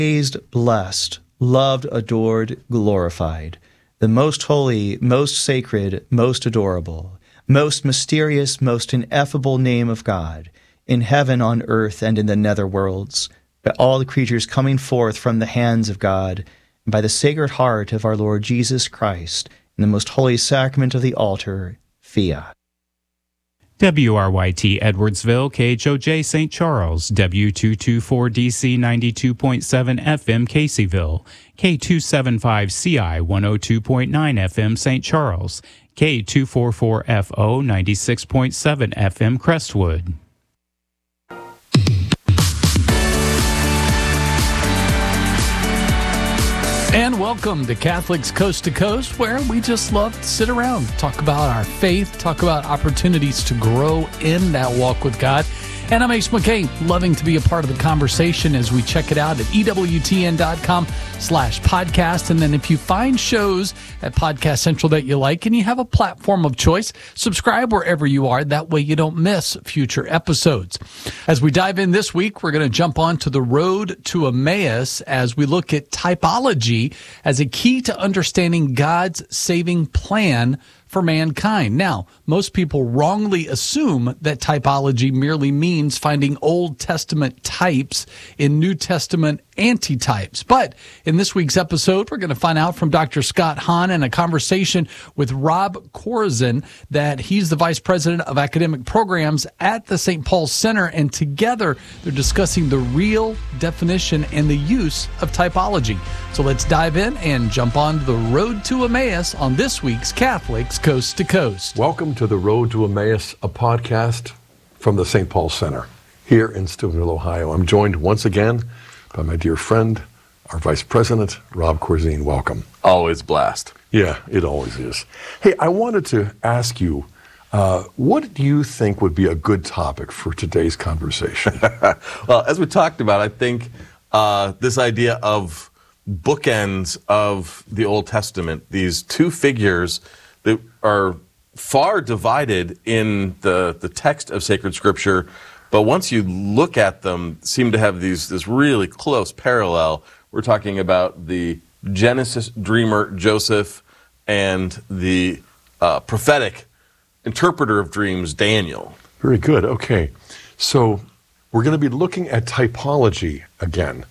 praised, blessed, loved, adored, glorified, the most holy, most sacred, most adorable, most mysterious, most ineffable name of God, in heaven, on earth, and in the nether worlds, by all the creatures coming forth from the hands of God, and by the Sacred Heart of our Lord Jesus Christ, in the most holy sacrament of the altar, Fiat. WRYT Edwardsville, KHOJ St. Charles, W224DC 92.7 FM Caseyville, K275CI 102.9 FM St. Charles, K244FO 96.7 FM Crestwood. And welcome to Catholics Coast to Coast, where we just love to sit around, talk about our faith, talk about opportunities to grow in that walk with God. And I'm Ace McKay, loving to be a part of the conversation as we check it out at EWTN.com/podcast. And then if you find shows at Podcast Central that you like and you have a platform of choice, subscribe wherever you are. That way you don't miss future episodes. As we dive in this week, we're going to jump on to the road to Emmaus as we look at typology as a key to understanding God's saving plan for mankind. Now, most people wrongly assume that typology merely means finding Old Testament types in New Testament antitypes. But in this week's episode, we're going to find out from Dr. Scott Hahn in a conversation with Rob Corzine that he's the Vice President of Academic Programs at the St. Paul Center, and together they're discussing the real definition and the use of typology. So let's dive in and jump on the road to Emmaus on this week's Catholics Coast to Coast. Welcome to the Road to Emmaus, a podcast from the St. Paul Center here in Steubenville, Ohio. I'm joined once again by my dear friend, our Vice President, Rob Corzine. Welcome. Always blast. Yeah, it always is. Hey, I wanted to ask you, what do you think would be a good topic for today's conversation? Well, as we talked about, I think this idea of bookends of the Old Testament, these two figures that are far divided in the text of sacred scripture, but once you look at them, seem to have this really close parallel. We're talking about the Genesis dreamer Joseph and the prophetic interpreter of dreams Daniel. Very good. Okay. So we're going to be looking at typology again.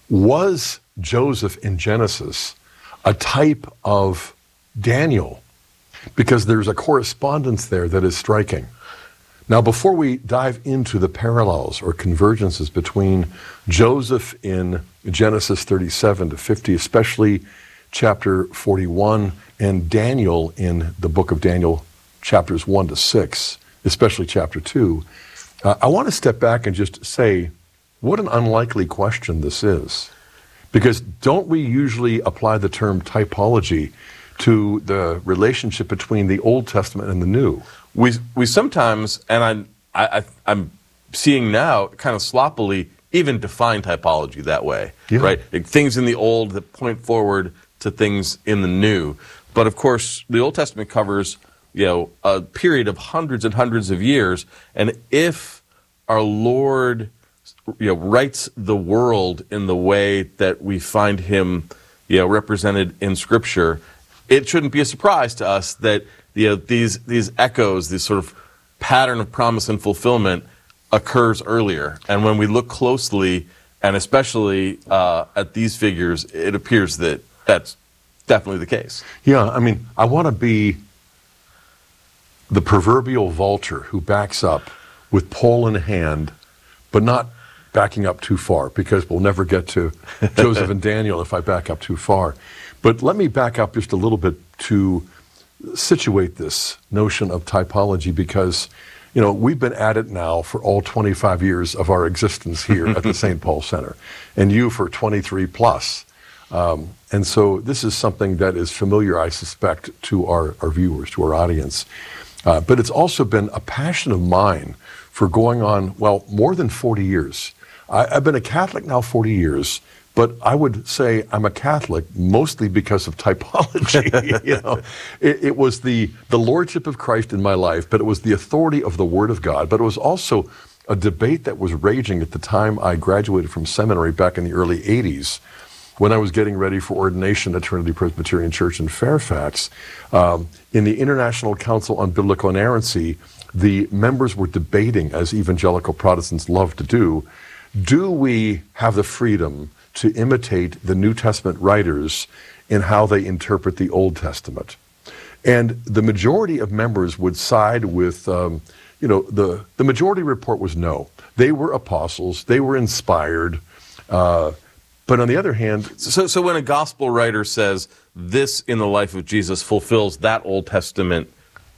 Was Joseph in Genesis a type of Daniel? Because there's a correspondence there that is striking. Now, before we dive into the parallels or convergences between Joseph in Genesis 37 to 50, especially chapter 41, and Daniel in the book of Daniel, chapters 1 to 6, especially chapter 2, I want to step back and just say, what an unlikely question this is. Because don't we usually apply the term typology to the relationship between the Old Testament and the New? We sometimes, and I'm seeing now kind of sloppily, even define typology that way, right? Like things in the Old that point forward to things in the New. But of course, the Old Testament covers, a period of hundreds and hundreds of years, and if our Lord, writes the world in the way that we find Him, represented in Scripture, it shouldn't be a surprise to us that these echoes, this sort of pattern of promise and fulfillment occurs earlier. And when we look closely, and especially at these figures, it appears that that's definitely the case. Yeah, I mean, I want to be the proverbial vulture who backs up with pole in hand, but not backing up too far, because we'll never get to Joseph and Daniel if I back up too far. But let me back up just a little bit to situate this notion of typology, because, we've been at it now for all 25 years of our existence here at the St. Paul Center, and you for 23 plus. And so this is something that is familiar, I suspect, to our viewers, to our audience. But it's also been a passion of mine for going on, more than 40 years. I've been a Catholic now 40 years, but I would say I'm a Catholic mostly because of typology. It was the lordship of Christ in my life, but it was the authority of the Word of God, but it was also a debate that was raging at the time I graduated from seminary back in the early 80s, when I was getting ready for ordination at Trinity Presbyterian Church in Fairfax. In the International Council on Biblical Inerrancy, the members were debating, as evangelical Protestants love to do we have the freedom to imitate the New Testament writers in how they interpret the Old Testament? And the majority of members would side with, the majority report was no. They were apostles, they were inspired, but on the other hand... So when a gospel writer says, this in the life of Jesus fulfills that Old Testament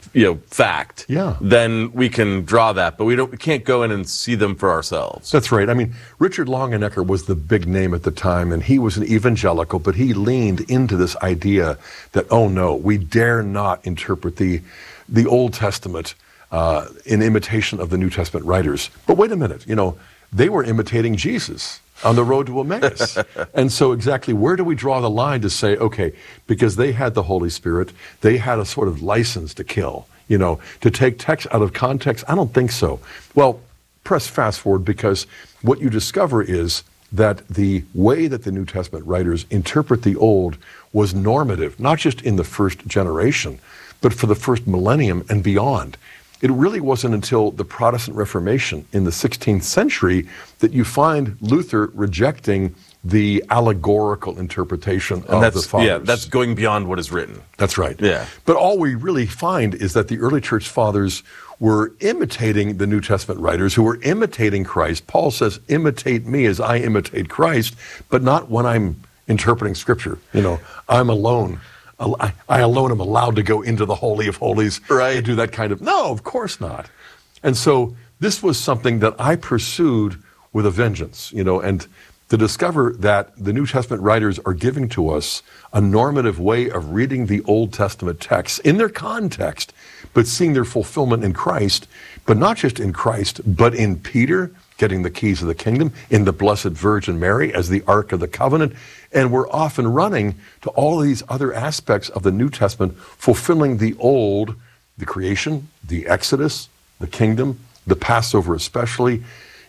fact, then we can draw that, but we can't go in and see them for ourselves. That's right. I mean, Richard Longenecker was the big name at the time, and he was an evangelical, but he leaned into this idea that, oh no, we dare not interpret the Old Testament in imitation of the New Testament writers. But wait a minute, they were imitating Jesus on the road to Emmaus. And so exactly where do we draw the line to say, okay, because they had the Holy Spirit, they had a sort of license to kill, to take text out of context? I don't think so. Well, press fast forward, because what you discover is that the way that the New Testament writers interpret the Old was normative, not just in the first generation, but for the first millennium and beyond. It really wasn't until the Protestant Reformation in the 16th century that you find Luther rejecting the allegorical interpretation of the fathers. Yeah, that's going beyond what is written. That's right. Yeah. But all we really find is that the early church fathers were imitating the New Testament writers, who were imitating Christ. Paul says, imitate me as I imitate Christ, but not when I'm interpreting Scripture. I'm alone. I alone am allowed to go into the Holy of Holies and do that kind of... No, of course not. And so this was something that I pursued with a vengeance, and to discover that the New Testament writers are giving to us a normative way of reading the Old Testament texts in their context, but seeing their fulfillment in Christ, but not just in Christ, but in Peter, getting the keys of the kingdom, in the Blessed Virgin Mary as the Ark of the Covenant. And we're often running to all of these other aspects of the New Testament, fulfilling the Old, the creation, the Exodus, the kingdom, the Passover especially.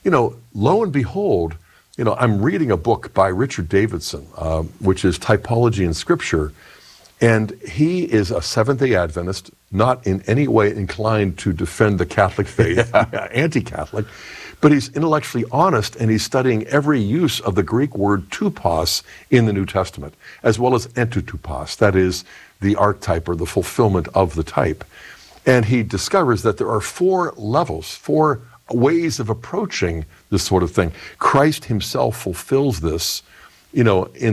Lo and behold, I'm reading a book by Richard Davidson, which is Typology in Scripture, and he is a Seventh-day Adventist, not in any way inclined to defend the Catholic faith, anti-Catholic, but he's intellectually honest, and he's studying every use of the Greek word tupos in the New Testament, as well as entotupos, that is the archetype or the fulfillment of the type. And he discovers that there are 4 levels, 4 ways of approaching this sort of thing. Christ himself fulfills this, in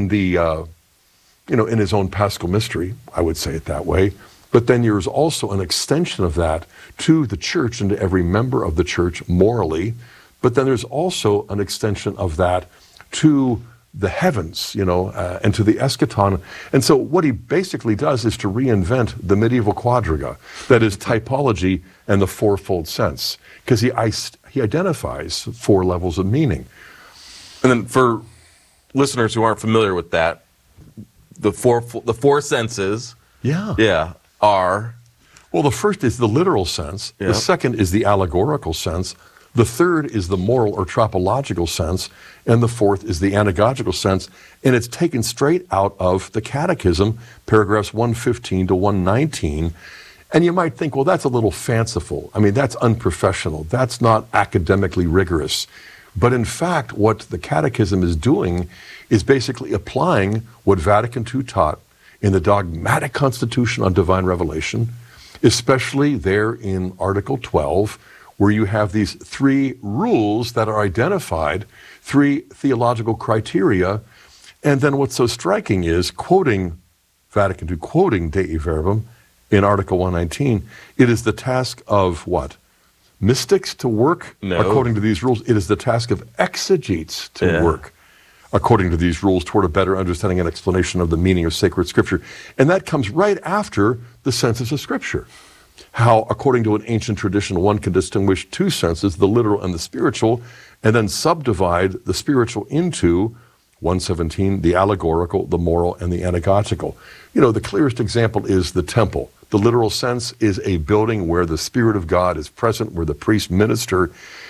his own Paschal mystery, I would say it that way. But then there's also an extension of that to the church and to every member of the church morally. But then there's also an extension of that to the heavens, and to the eschaton. And so what he basically does is to reinvent the medieval quadriga, that is typology and the fourfold sense, because he identifies 4 levels of meaning. And then for listeners who aren't familiar with that, the four senses are... Well, the first is the literal sense. The second is the allegorical sense. The third is the moral or tropological sense. And the fourth is the anagogical sense. And it's taken straight out of the Catechism, paragraphs 115 to 119. And you might think, well, that's a little fanciful. I mean, that's unprofessional. That's not academically rigorous. But in fact, what the Catechism is doing is basically applying what Vatican II taught in the dogmatic Constitution on Divine Revelation, especially there in Article 12, where you have these 3 rules that are identified, 3 theological criteria. And then what's so striking is, quoting Vatican II, quoting Dei Verbum in Article 119, it is the task of what? Mystics to work according to these rules. It is the task of exegetes to work according to these rules toward a better understanding and explanation of the meaning of sacred Scripture. And that comes right after the senses of Scripture. How, according to an ancient tradition, one can distinguish 2 senses, the literal and the spiritual, and then subdivide the spiritual into 117, the allegorical, the moral, and the anagogical. The clearest example is the temple. The literal sense is a building where the Spirit of God is present, where the priests minister.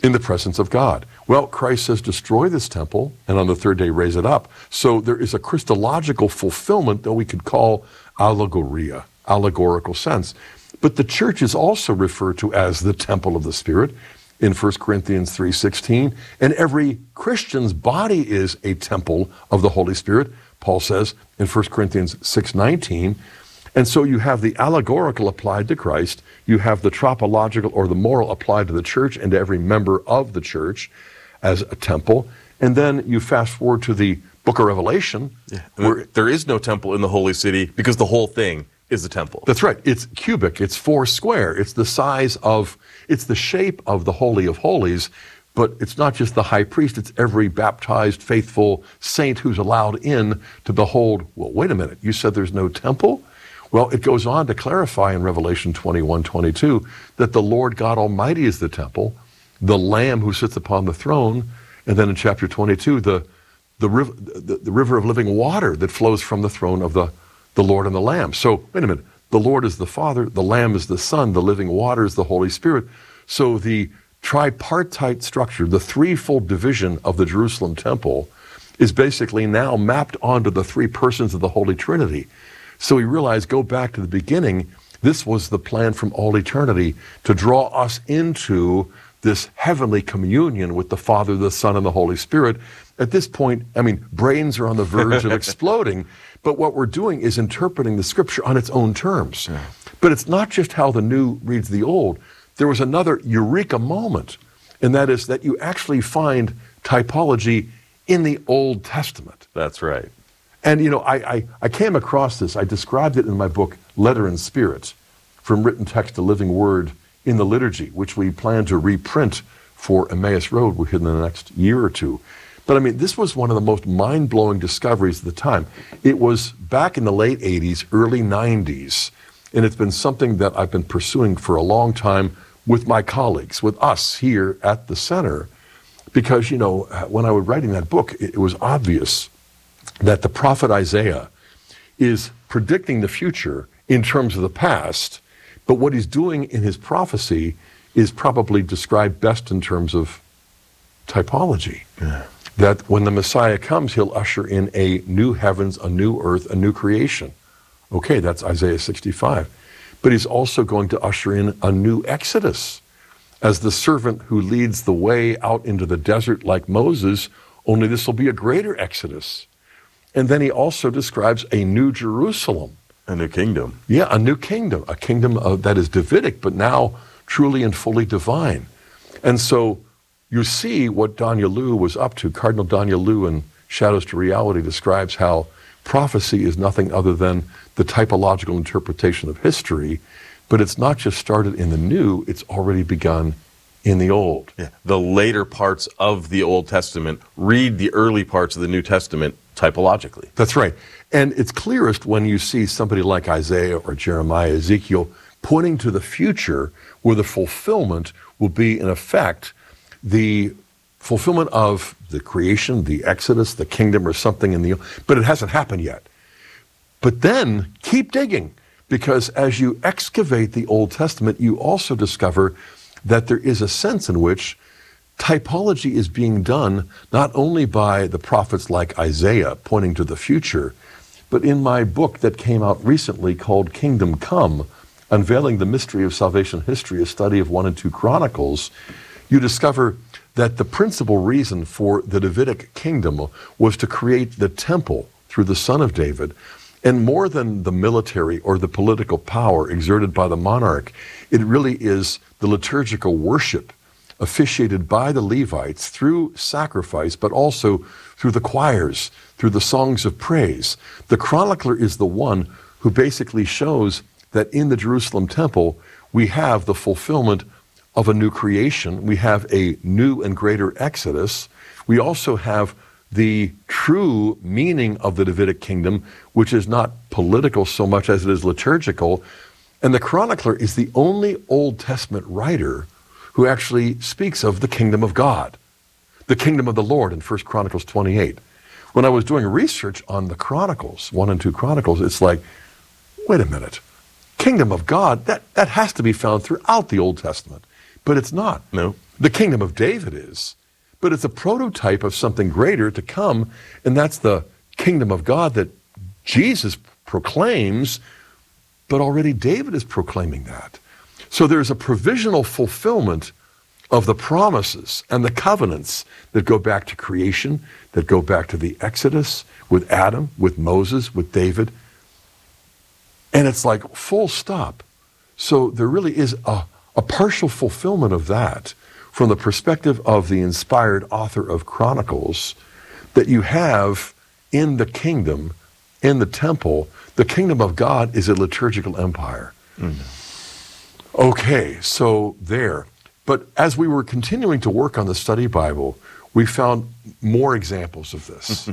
in the presence of God. Well, Christ says, destroy this temple, and on the third day raise it up. So there is a Christological fulfillment that we could call allegoria, allegorical sense. But the church is also referred to as the temple of the Spirit in 1 Corinthians 3:16. And every Christian's body is a temple of the Holy Spirit, Paul says in 1 Corinthians 6:19. And so you have the allegorical applied to Christ, you have the tropological or the moral applied to the church and to every member of the church as a temple. And then you fast forward to the book of Revelation. Yeah. Where there is no temple in the holy city because the whole thing is the temple. That's right. It's cubic, it's 4 square, it's the shape of the Holy of Holies, but it's not just the high priest, it's every baptized, faithful saint who's allowed in to behold, well, wait a minute, you said there's no temple? Well, it goes on to clarify in Revelation 21:22 that the Lord God Almighty is the temple, the Lamb who sits upon the throne, and then in chapter 22, the river of living water that flows from the throne of the Lord and the Lamb. So, wait a minute, the Lord is the Father, the Lamb is the Son, the living water is the Holy Spirit. So the tripartite structure, the threefold division of the Jerusalem temple, is basically now mapped onto the 3 persons of the Holy Trinity. So we realize, go back to the beginning, this was the plan from all eternity to draw us into this heavenly communion with the Father, the Son, and the Holy Spirit. At this point, I mean, brains are on the verge of exploding, but what we're doing is interpreting the Scripture on its own terms. Yeah. But it's not just how the new reads the old. There was another eureka moment, and that is that you actually find typology in the Old Testament. That's right. And, you know, I came across this. I described it in my book, Letter and Spirit, From Written Text to Living Word in the Liturgy, which we plan to reprint for Emmaus Road within the next year or two. But, I mean, this was one of the most mind-blowing discoveries of the time. It was back in the late 80s, early 90s, and it's been something that I've been pursuing for a long time with my colleagues, with us here at the center, because, you know, when I was writing that book, it was obvious that the prophet Isaiah is predicting the future in terms of the past, but what he's doing in his prophecy is probably described best in terms of typology. Yeah. That when the Messiah comes, he'll usher in a new heavens, a new earth, a new creation. Okay, that's Isaiah 65. But he's also going to usher in a new Exodus as the servant who leads the way out into the desert like Moses, only this will be a greater Exodus. And then he also describes a new Jerusalem. A new kingdom. Yeah, a new kingdom, a kingdom that is Davidic, but now truly and fully divine. And so you see what Daniel Liu was up to. Cardinal Daniel Liu in Shadows to Reality describes how prophecy is nothing other than the typological interpretation of history, but it's not just started in the new, it's already begun in the old. Yeah. The later parts of the Old Testament read the early parts of the New Testament typologically. That's right. And it's clearest when you see somebody like Isaiah or Jeremiah, Ezekiel, pointing to the future where the fulfillment will be, in effect, the fulfillment of the creation, the Exodus, the kingdom, or something in the... But it hasn't happened yet. But then keep digging, because as you excavate the Old Testament, you also discover that there is a sense in which typology is being done not only by the prophets like Isaiah pointing to the future, but in my book that came out recently called Kingdom Come, Unveiling the Mystery of Salvation History, a study of 1 and 2 Chronicles, you discover that the principal reason for the Davidic kingdom was to create the temple through the Son of David. And more than the military or the political power exerted by the monarch, it really is the liturgical worship officiated by the Levites through sacrifice, but also through the choirs, through the songs of praise. The chronicler is the one who basically shows that in the Jerusalem temple, we have the fulfillment of a new creation. We have a new and greater Exodus. We also have the true meaning of the Davidic kingdom, which is not political so much as it is liturgical. And the chronicler is the only Old Testament writer who actually speaks of the kingdom of God, the kingdom of the Lord in 1 Chronicles 28. When I was doing research on the Chronicles, 1 and 2 Chronicles, it's like, wait a minute, kingdom of God, that has to be found throughout the Old Testament. But it's not. No. The kingdom of David is, but it's a prototype of something greater to come, and that's the kingdom of God that Jesus proclaims, but already David is proclaiming that. So there's a provisional fulfillment of the promises and the covenants that go back to creation, that go back to the Exodus, with Adam, with Moses, with David. And it's like full stop. So there really is a partial fulfillment of that from the perspective of the inspired author of Chronicles that you have in the kingdom, in the temple. The kingdom of God is a liturgical empire. Okay, so there. But as we were continuing to work on the study Bible, we found more examples of this,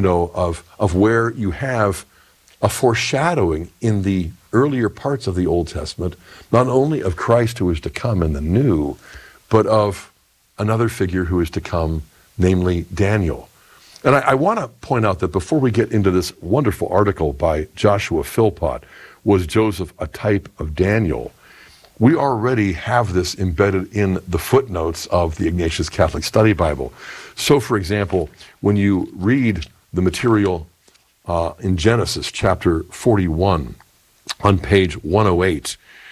of where you have a foreshadowing in the earlier parts of the Old Testament, not only of Christ who is to come in the new, but of another figure who is to come, namely Daniel. And I want to point out that before we get into this wonderful article by Joshua Philpott, Was Joseph a Type of Daniel? We already have this embedded in the footnotes of the Ignatius Catholic Study Bible. So, for example, when you read the material in Genesis chapter 41 on page 108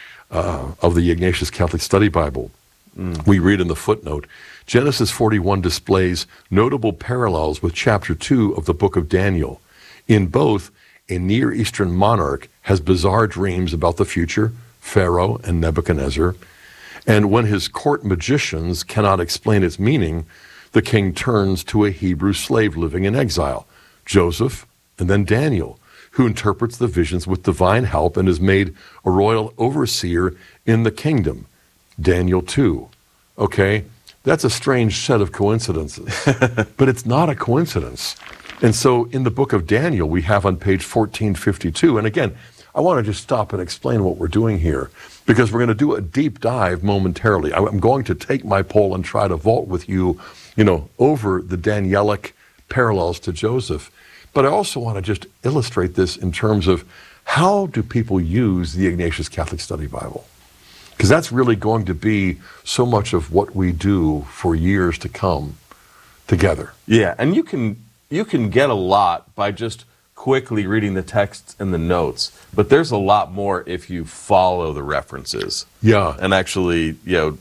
of the Ignatius Catholic Study Bible, we read in the footnote, Genesis 41 displays notable parallels with chapter 2 of the book of Daniel. In both, a Near Eastern monarch has bizarre dreams about the future, Pharaoh and Nebuchadnezzar, and when his court magicians cannot explain its meaning, the king turns to a Hebrew slave living in exile, Joseph, and then Daniel, who interprets the visions with divine help and is made a royal overseer in the kingdom, Daniel 2. Okay, that's a strange set of coincidences, but it's not a coincidence. And so in the book of Daniel, we have on page 1452, and again, I want to just stop and explain what we're doing here, because we're going to do a deep dive momentarily. I'm going to take my pole and try to vault with you, over the Danielic parallels to Joseph. But I also want to just illustrate this in terms of how do people use the Ignatius Catholic Study Bible? Because that's really going to be so much of what we do for years to come together. Yeah, and you can get a lot by just quickly reading the texts and the notes, but there's a lot more if you follow the references. Yeah. And actually,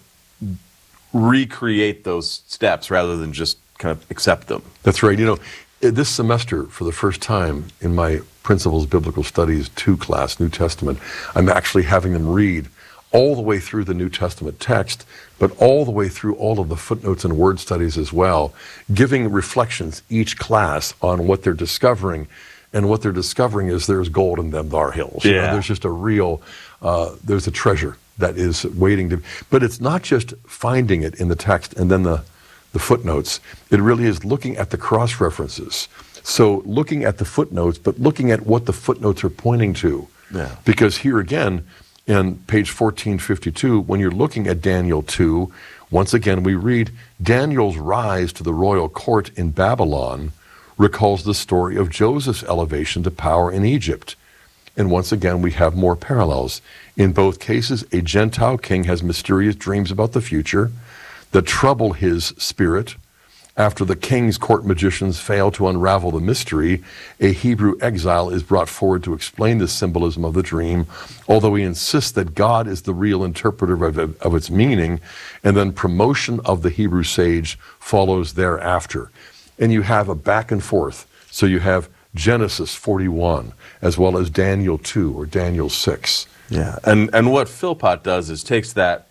recreate those steps rather than just kind of accept them. That's right. This semester, for the first time in my Principles Biblical Studies 2 class, New Testament, I'm actually having them read all the way through the New Testament text, but all the way through all of the footnotes and word studies as well, giving reflections each class on what they're discovering. And what they're discovering is there's gold in them thar hills. Yeah. There's just a real, there's a treasure that is waiting to, but it's not just finding it in the text and then the footnotes. It really is looking at the cross-references. So looking at the footnotes, but looking at what the footnotes are pointing to. Yeah. Because here again, in page 1452, when you're looking at Daniel 2, once again we read, Daniel's rise to the royal court in Babylon recalls the story of Joseph's elevation to power in Egypt. And once again, we have more parallels. In both cases, a Gentile king has mysterious dreams about the future that trouble his spirit. After the king's court magicians fail to unravel the mystery, a Hebrew exile is brought forward to explain the symbolism of the dream, although he insists that God is the real interpreter of its meaning, and then promotion of the Hebrew sage follows thereafter. And you have a back and forth. So you have Genesis 41 as well as Daniel 2 or Daniel 6. Yeah, and what Philpott does is takes that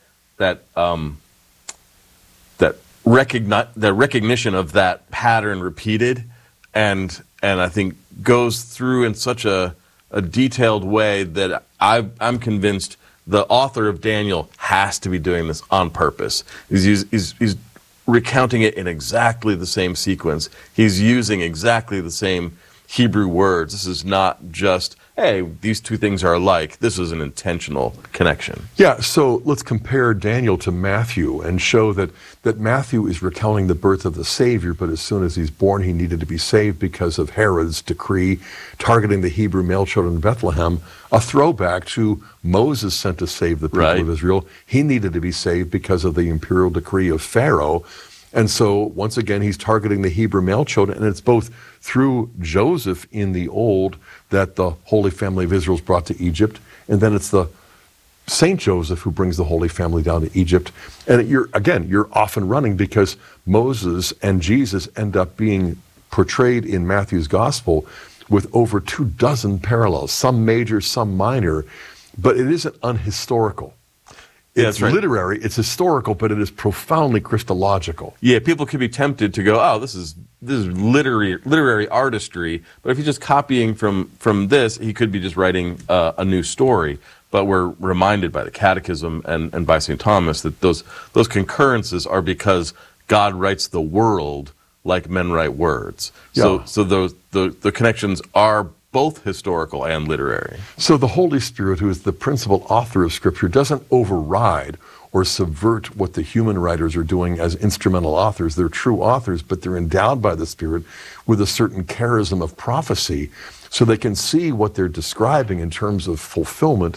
recognition of that pattern repeated, and I think goes through in such a detailed way that I'm convinced the author of Daniel has to be doing this on purpose. He's recounting it in exactly the same sequence. He's using exactly the same Hebrew words. This is not just, hey, these two things are alike. This is an intentional connection. Yeah, so let's compare Daniel to Matthew and show that Matthew is recounting the birth of the Savior, but as soon as he's born, he needed to be saved because of Herod's decree targeting the Hebrew male children in Bethlehem, a throwback to Moses sent to save the people of Israel. He needed to be saved because of the imperial decree of Pharaoh. And so, once again, he's targeting the Hebrew male children, and it's both through Joseph in the Old that the Holy Family of Israel is brought to Egypt, and then it's the Saint Joseph who brings the Holy Family down to Egypt. And you're off and running because Moses and Jesus end up being portrayed in Matthew's Gospel with over 24 parallels, some major, some minor, but it isn't unhistorical. It's literary, it's historical, but it is profoundly Christological. Yeah, people could be tempted to go, oh, this is literary artistry. But if he's just copying from this, he could be just writing a new story. But we're reminded by the Catechism and by St. Thomas that those concurrences are because God writes the world like men write words. Yeah. So the connections are both historical and literary. So the Holy Spirit, who is the principal author of Scripture, doesn't override or subvert what the human writers are doing as instrumental authors. They're true authors, but they're endowed by the Spirit with a certain charism of prophecy, so they can see what they're describing in terms of fulfillment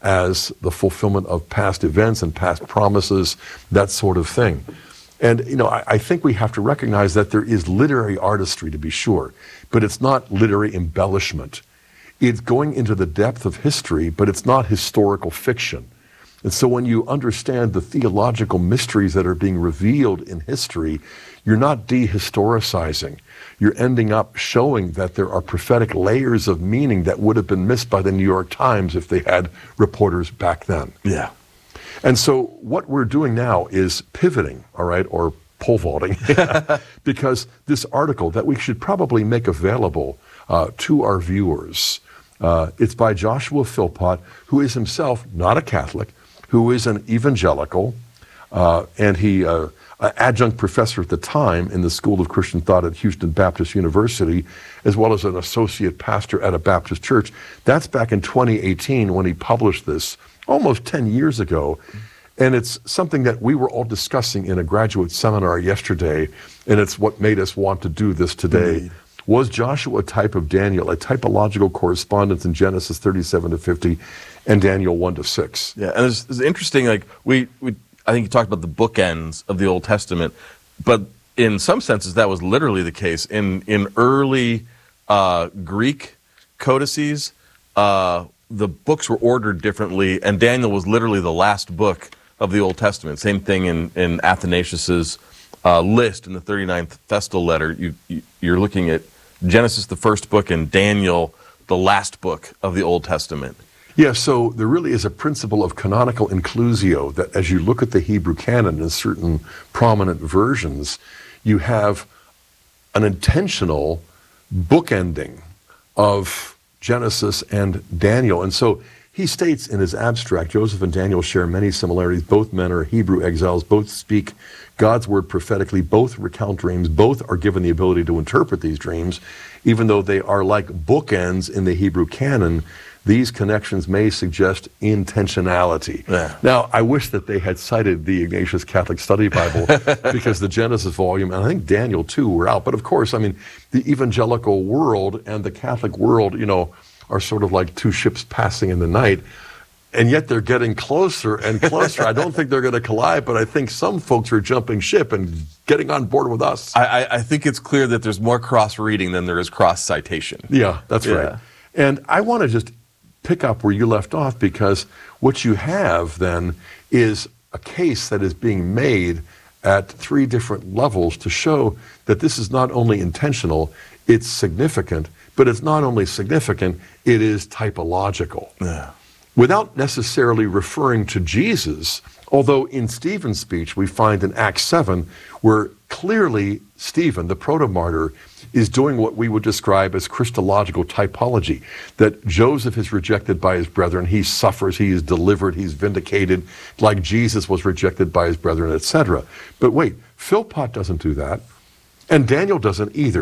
as the fulfillment of past events and past promises, that sort of thing. And, I think we have to recognize that there is literary artistry, to be sure, but it's not literary embellishment. It's going into the depth of history, but it's not historical fiction. And so when you understand the theological mysteries that are being revealed in history, you're not dehistoricizing. You're ending up showing that there are prophetic layers of meaning that would have been missed by the New York Times if they had reporters back then. Yeah. And so what we're doing now is pivoting, all right, or pole vaulting, because this article that we should probably make available to our viewers, it's by Joshua Philpott, who is himself not a Catholic, who is an evangelical, and he adjunct professor at the time in the School of Christian Thought at Houston Baptist University, as well as an associate pastor at a Baptist church. That's back in 2018 when he published this, almost 10 years ago. And it's something that we were all discussing in a graduate seminar yesterday, and it's what made us want to do this today. Indeed. Was Joshua a type of Daniel, a typological correspondence in Genesis 37 to 50 and Daniel 1 to 6? Yeah, and it's interesting, like, I think you talked about the bookends of the Old Testament, but in some senses that was literally the case. In early Greek codices, the books were ordered differently, and Daniel was literally the last book of the Old Testament. Same thing in Athanasius's list in the 39th Festal letter. You're looking at Genesis, the first book, and Daniel, the last book of the Old Testament. Yeah, so there really is a principle of canonical inclusio that as you look at the Hebrew canon in certain prominent versions, you have an intentional bookending of Genesis and Daniel. And so he states in his abstract, Joseph and Daniel share many similarities. Both men are Hebrew exiles. Both speak God's word prophetically. Both recount dreams. Both are given the ability to interpret these dreams. Even though they are like bookends in the Hebrew canon, these connections may suggest intentionality. Yeah. Now, I wish that they had cited the Ignatius Catholic Study Bible because the Genesis volume, and I think Daniel too, were out. But of course, I mean, the evangelical world and the Catholic world, are sort of like two ships passing in the night. And yet they're getting closer and closer. I don't think they're going to collide, but I think some folks are jumping ship and getting on board with us. I think it's clear that there's more cross-reading than there is cross-citation. Yeah, that's right. And I want to just pick up where you left off, because what you have then is a case that is being made at three different levels to show that this is not only intentional, it's significant, but it's not only significant, it is typological. Yeah. Without necessarily referring to Jesus, although in Stephen's speech we find in Acts 7 where clearly Stephen, the proto-martyr, is doing what we would describe as Christological typology, that Joseph is rejected by his brethren, he suffers, he is delivered, he's vindicated, like Jesus was rejected by his brethren, etc. But wait, Philpott doesn't do that, and Daniel doesn't either.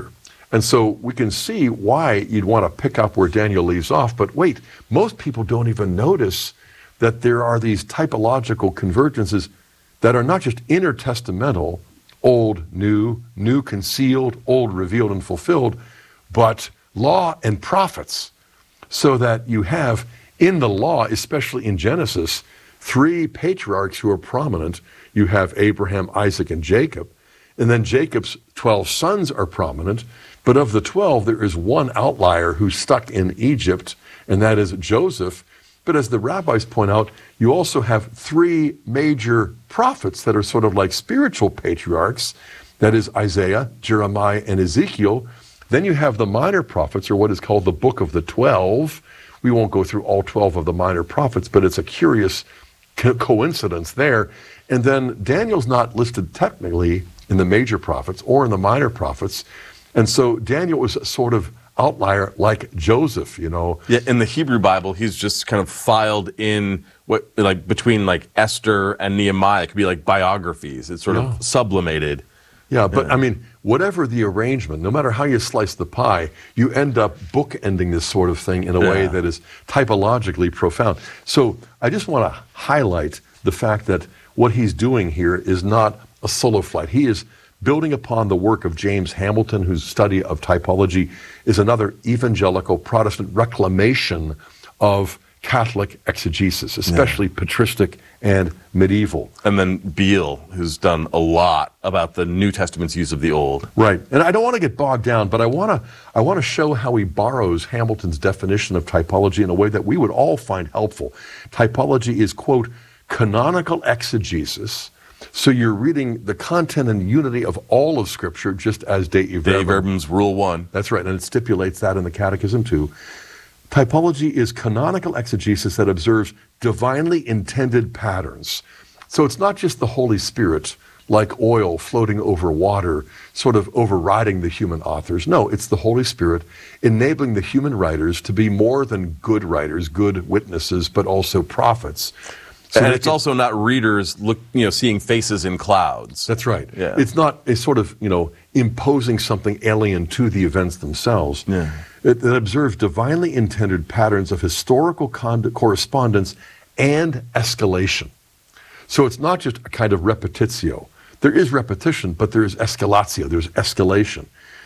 And so we can see why you'd want to pick up where Daniel leaves off. But wait, most people don't even notice that there are these typological convergences that are not just intertestamental, old, new concealed, old revealed and fulfilled, but law and prophets. So that you have in the law, especially in Genesis, 3 patriarchs who are prominent. You have Abraham, Isaac, and Jacob. And then Jacob's 12 sons are prominent. But of the 12, there is one outlier who's stuck in Egypt, and that is Joseph. But as the rabbis point out, you also have 3 major prophets that are sort of like spiritual patriarchs. That is Isaiah, Jeremiah, and Ezekiel. Then you have the minor prophets, or what is called the Book of the 12. We won't go through all 12 of the minor prophets, but it's a curious coincidence there. And then Daniel's not listed technically in the major prophets or in the minor prophets. And so Daniel was a sort of outlier like Joseph, you know. Yeah, in the Hebrew Bible, he's just kind of filed in between Esther and Nehemiah. It could be like biographies. It's sort of sublimated. Yeah, but I mean, whatever the arrangement, no matter how you slice the pie, you end up bookending this sort of thing in a way that is typologically profound. So I just want to highlight the fact that what he's doing here is not a solo flight. He is building upon the work of James Hamilton, whose study of typology is another evangelical Protestant reclamation of Catholic exegesis, especially patristic and medieval. And then Beale, who's done a lot about the New Testament's use of the Old. Right. And I don't want to get bogged down, but I want to show how he borrows Hamilton's definition of typology in a way that we would all find helpful. Typology is, quote, canonical exegesis. So you're reading the content and unity of all of Scripture, just as Dei Verbum's Rule 1. That's right, and it stipulates that in the Catechism too. Typology is canonical exegesis that observes divinely intended patterns. So it's not just the Holy Spirit, like oil floating over water, sort of overriding the human authors. No, it's the Holy Spirit enabling the human writers to be more than good writers, good witnesses, but also prophets. So and it's also not readers seeing faces in clouds. That's right. Yeah. It's not a sort of, imposing something alien to the events themselves. Yeah. It observes divinely intended patterns of historical correspondence and escalation. So it's not just a kind of repetitio. There is repetition, but there is escalatio, there's escalation.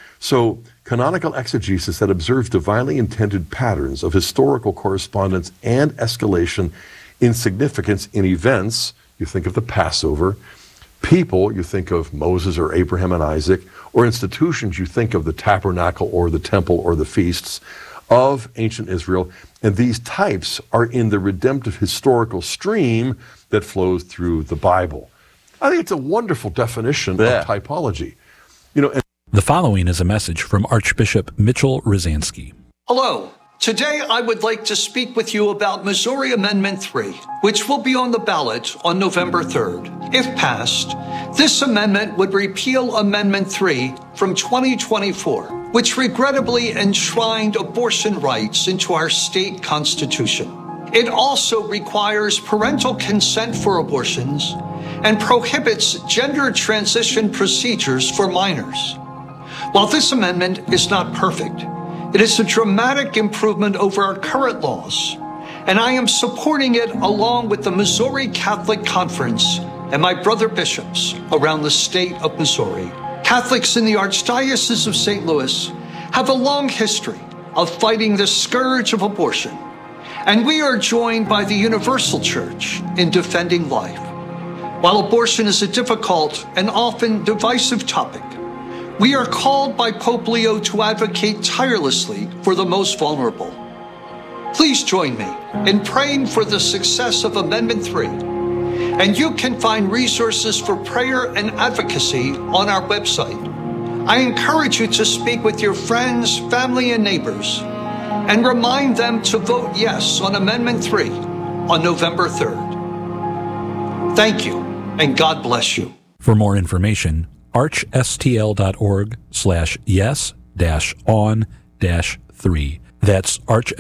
So canonical exegesis that observes divinely intended patterns of historical correspondence and escalation in significance in events. You think of the Passover. People, you think of Moses or Abraham and Isaac, or institutions, you think of the tabernacle or the temple or the feasts of ancient Israel. And these types are in the redemptive historical stream that flows through the Bible. I think it's a wonderful definition of typology. And the following is a message from Archbishop Mitchell Rosansky. Hello. Today, I would like to speak with you about Missouri Amendment 3, which will be on the ballot on November 3rd. If passed, this amendment would repeal Amendment 3 from 2024, which regrettably enshrined abortion rights into our state constitution. It also requires parental consent for abortions and prohibits gender transition procedures for minors. While this amendment is not perfect, it is a dramatic improvement over our current laws, and I am supporting it along with the Missouri Catholic Conference and my brother bishops around the state of Missouri. Catholics in the Archdiocese of St. Louis have a long history of fighting the scourge of abortion, and we are joined by the Universal Church in defending life. While abortion is a difficult and often divisive topic, we are called by Pope Leo to advocate tirelessly for the most vulnerable. Please join me in praying for the success of Amendment 3, and you can find resources for prayer and advocacy on our website. I encourage you to speak with your friends, family, and neighbors, and remind them to vote yes on Amendment 3 on November 3rd. Thank you, and God bless you. For more information, archstl.org/yes-on-3. That's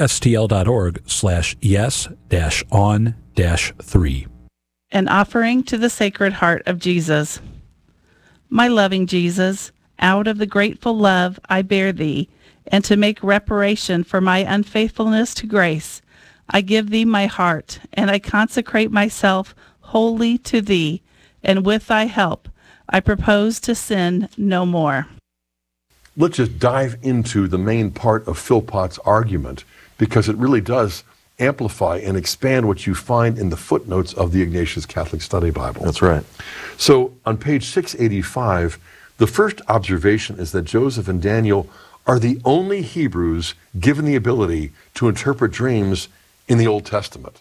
archstl.org/yes-on-3. An offering to the Sacred Heart of Jesus. My loving Jesus, out of the grateful love I bear thee, and to make reparation for my unfaithfulness to grace, I give thee my heart, and I consecrate myself wholly to thee, and with thy help, I propose to sin no more. Let's just dive into the main part of Philpott's argument, because it really does amplify and expand what you find in the footnotes of the Ignatius Catholic Study Bible. That's right. So on page 685, the first observation is that Joseph and Daniel are the only Hebrews given the ability to interpret dreams in the Old Testament.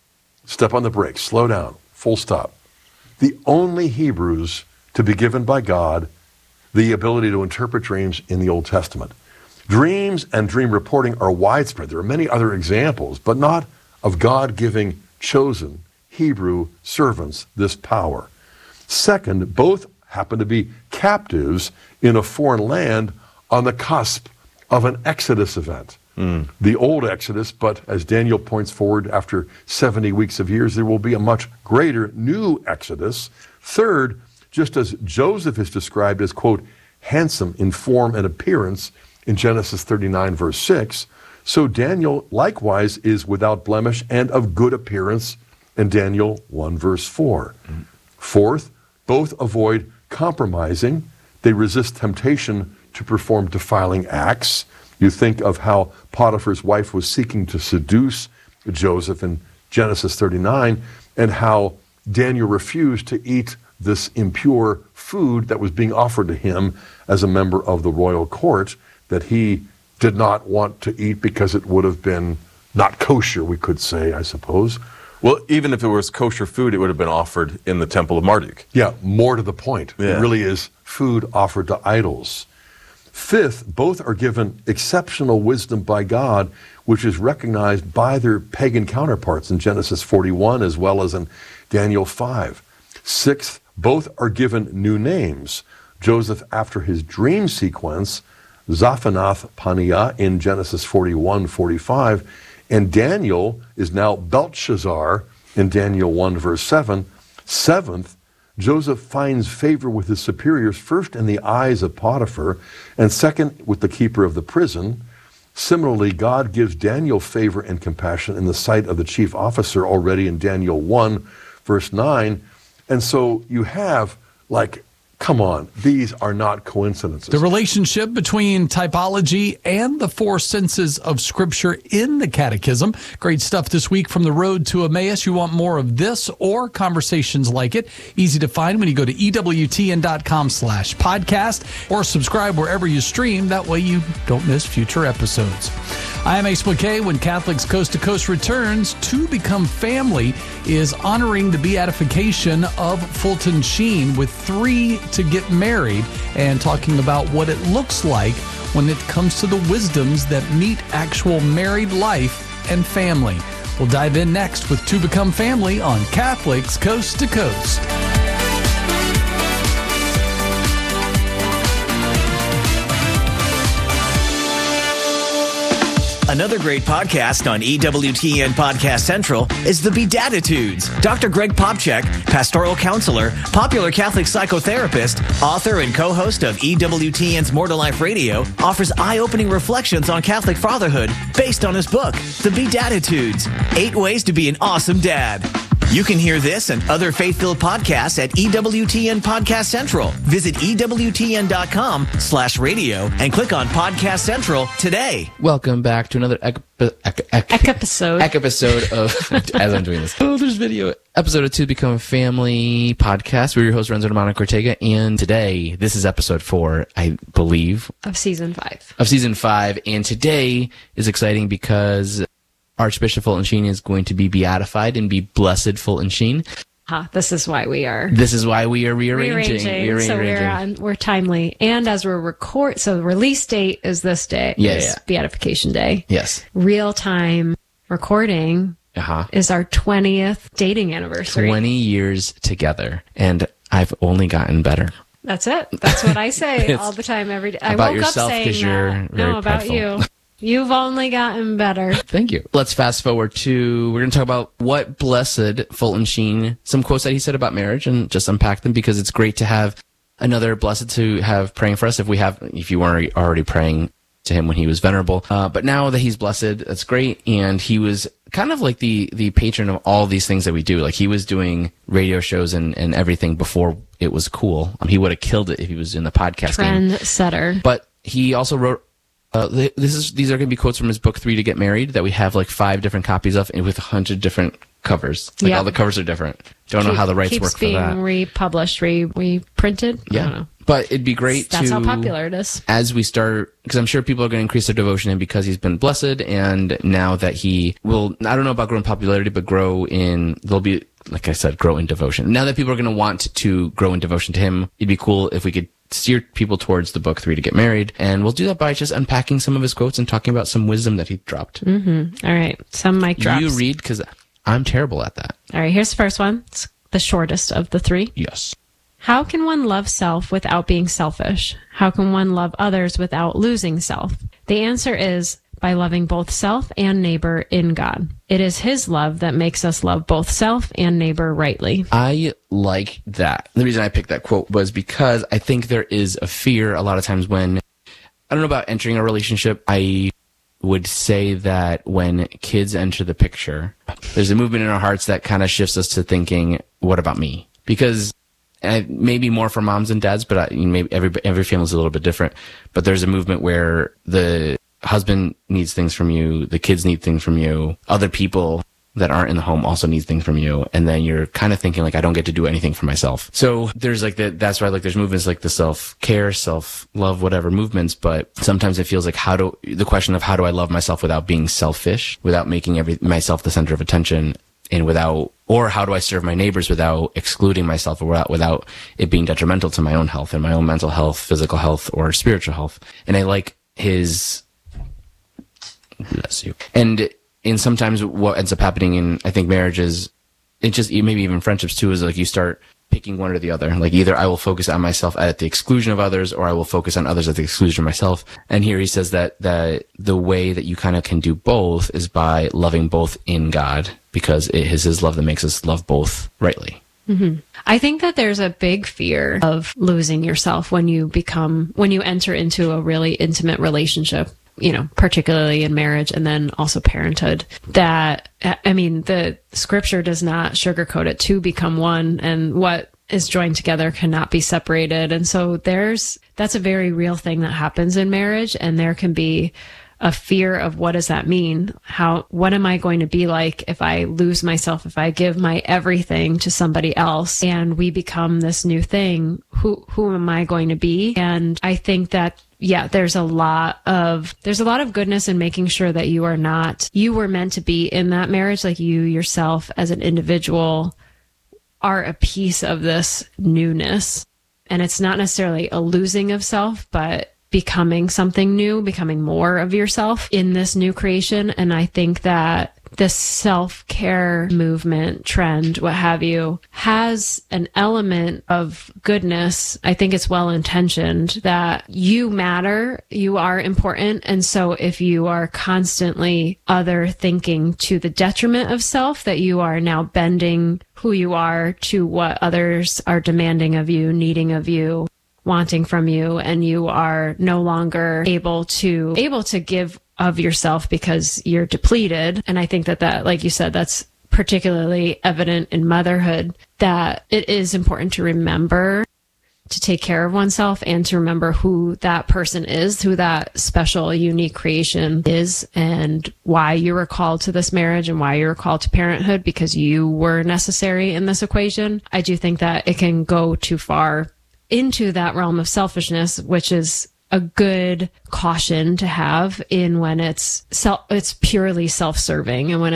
Step on the brakes, slow down, full stop. The only Hebrews to be given by God the ability to interpret dreams in the Old Testament. Dreams and dream reporting are widespread. There are many other examples, but not of God giving chosen Hebrew servants this power. Second, both happen to be captives in a foreign land on the cusp of an Exodus event. The old Exodus, but as Daniel points forward, after 70 weeks of years, there will be a much greater new Exodus. Third, just as Joseph is described as, quote, handsome in form and appearance in Genesis 39, verse 6, so Daniel likewise is without blemish and of good appearance in Daniel 1, verse 4. Fourth, both avoid compromising. They resist temptation to perform defiling acts. You think of how Potiphar's wife was seeking to seduce Joseph in Genesis 39, and how Daniel refused to eat this impure food that was being offered to him as a member of the royal court that he did not want to eat because it would have been not kosher, we could say, I suppose. Well, even if it was kosher food, it would have been offered in the temple of Marduk. Yeah, more to the point. Yeah. It really is food offered to idols. Fifth, both are given exceptional wisdom by God, which is recognized by their pagan counterparts in Genesis 41 as well as in Daniel 5. Sixth, both are given new names. Joseph, after his dream sequence, Zaphanath Paneah in Genesis 41:45, and Daniel is now Belshazzar in Daniel 1, verse 7. Seventh, Joseph finds favor with his superiors, first in the eyes of Potiphar, and second with the keeper of the prison. Similarly, God gives Daniel favor and compassion in the sight of the chief officer already in Daniel 1, verse 9. And so you have, like, come on, these are not coincidences. The relationship between typology and the four senses of Scripture in the Catechism. Great stuff this week from The Road to Emmaus. You want more of this or conversations like it? Easy to find when you go to EWTN.com/podcast or subscribe wherever you stream. That way you don't miss future episodes. I am Ace McKay. When Catholics Coast to Coast returns, To Become Family is honoring the beatification of Fulton Sheen with 3 to get married and talking about what it looks like when it comes to the wisdoms that meet actual married life and family. We'll dive in next with To Become Family on Catholics Coast to Coast. Another great podcast on EWTN Podcast Central is The Beatitudes. Dr. Greg Popchak, pastoral counselor, popular Catholic psychotherapist, author and co-host of EWTN's More to Life Radio, offers eye-opening reflections on Catholic fatherhood based on his book, The Beatitudes, 8 Ways to Be an Awesome Dad. You can hear this and other faith-filled podcasts at EWTN Podcast Central. Visit EWTN.com/radio and click on Podcast Central today. Welcome back to another episode of, as I'm doing this, there's video, episode of To Become Family podcast. We're your host, Renzo Monica Ortega, and today, this is episode 4, I believe. Of season 5. And today is exciting because Archbishop Fulton Sheen is going to be beatified and be blessed Fulton Sheen. This is why we are rearranging. So we're timely. And as we're so the release date is this day. Yeah. Beatification Day. Yes. Real time recording is our 20th dating anniversary. 20 years together. And I've only gotten better. That's it. That's what I say all the time, every day. I woke up saying that. No, about prideful. you. You've only gotten better. We're going to talk about what blessed Fulton Sheen, some quotes that he said about marriage, and just unpack them because it's great to have another blessed to have praying for us if you weren't already praying to him when he was venerable. But now that he's blessed, that's great. And he was kind of like the patron of all these things that we do. Like he was doing radio shows and everything before it was cool. He would have killed it if he was in the podcast game. Trendsetter. But he also wrote, these are going to be quotes from his book 3 to Get Married that we have like 5 different copies of and with 100 different covers. Like all the covers are different. Don't know how the rights work for that. Keeps being republished, reprinted. Yeah. I don't know. But it'd be great That's how popular it is. As we start, because I'm sure people are going to increase their devotion to him because he's been blessed, and now that he will, I don't know about grow in popularity, but grow in, there'll be, like I said, grow in devotion. Now that people are going to want to grow in devotion to him, it'd be cool if we could steer people towards the book 3 to Get Married, and we'll do that by just unpacking some of his quotes and talking about some wisdom that he dropped. Mm-hmm. All right, some mic drops. You read, because I'm terrible at that. All right, here's the first one. It's the shortest of the 3. Yes. How can one love self without being selfish? How can one love others without losing self? The answer is by loving both self and neighbor in God. It is his love that makes us love both self and neighbor rightly. I like that. The reason I picked that quote was because I think there is a fear a lot of times when, I don't know about entering a relationship, I would say that when kids enter the picture, there's a movement in our hearts that kind of shifts us to thinking, what about me? Because maybe more for moms and dads, but maybe every family's a little bit different. But there's a movement where the husband needs things from you, the kids need things from you, other people that aren't in the home also need things from you, and then you're kind of thinking like, I don't get to do anything for myself. So there's like that's why like there's movements like the self-care, self-love, whatever movements, but sometimes it feels like the question of how do I love myself without being selfish, without making myself the center of attention, and or how do I serve my neighbors without excluding myself or without it being detrimental to my own health and my own mental health, physical health, or spiritual health. And I like his, bless you. And sometimes what ends up happening in, I think, marriages, it just, maybe even friendships too, is like you start picking one or the other. Like either I will focus on myself at the exclusion of others, or I will focus on others at the exclusion of myself. And here he says that the way that you kind of can do both is by loving both in God, because it is his love that makes us love both rightly. Mm-hmm. I think that there's a big fear of losing yourself when you enter into a really intimate relationship, particularly in marriage and then also parenthood. That, I mean, the scripture does not sugarcoat it. Two become one, and what is joined together cannot be separated. And so that's a very real thing that happens in marriage, and there can be a fear of what does that mean? What am I going to be like if I lose myself, if I give my everything to somebody else and we become this new thing? Who am I going to be? And I think that, there's a lot of goodness in making sure that you were meant to be in that marriage. Like you yourself as an individual are a piece of this newness. And it's not necessarily a losing of self, but becoming something new, becoming more of yourself in this new creation. And I think that this self-care movement, trend, what have you, has an element of goodness. I think it's well-intentioned that you matter, you are important. And so if you are constantly other thinking to the detriment of self, that you are now bending who you are to what others are demanding of you, needing of you, wanting from you, and you are no longer able to give of yourself because you're depleted. And I think that, like you said, that's particularly evident in motherhood, that it is important to remember to take care of oneself and to remember who that person is, who that special, unique creation is, and why you were called to this marriage and why you were called to parenthood, because you were necessary in this equation. I do think that it can go too far into that realm of selfishness, which is a good caution to have in when it's purely self-serving, and when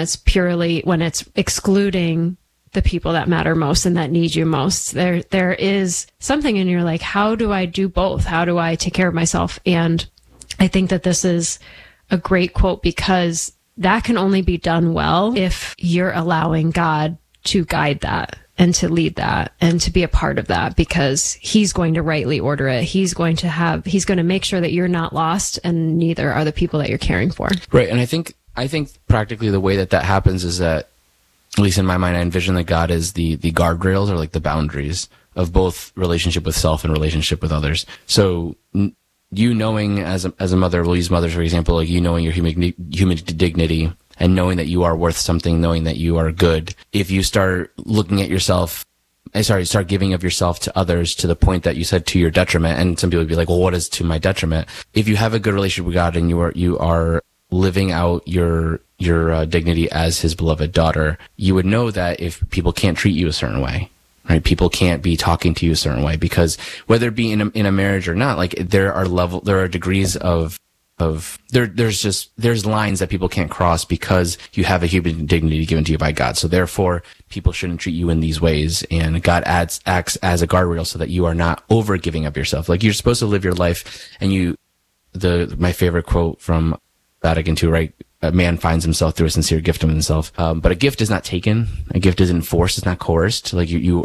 it's excluding the people that matter most and that need you most. There is something in you like, how do I do both? How do I take care of myself? And I think that this is a great quote, because that can only be done well if you're allowing God to guide that and to lead that and to be a part of that, because he's going to rightly order it. He's going to make sure that you're not lost, and neither are the people that you're caring for. Right. And I think practically the way that happens is that, at least in my mind, I envision that God is the guardrails, or like the boundaries both relationship with self and relationship with others. So you knowing as a mother, we'll use mothers for example, like you knowing your human dignity and knowing that you are worth something, knowing that you are good. If you start looking at yourself, start giving of yourself to others to the point that you said to your detriment, and some people would be like, well, what is to my detriment? If you have a good relationship with God and you are living out your dignity as his beloved daughter, you would know that if people can't treat you a certain way, right? People can't be talking to you a certain way, because whether it be in a marriage or not, like there are degrees of there's lines that people can't cross because you have a human dignity given to you by God. So therefore, people shouldn't treat you in these ways. And God acts as a guardrail so that you are not over giving of yourself. Like you're supposed to live your life, and my favorite quote from Vatican II, right? A man finds himself through a sincere gift of himself. But a gift is not taken. A gift isn't forced. It's not coerced. Like you're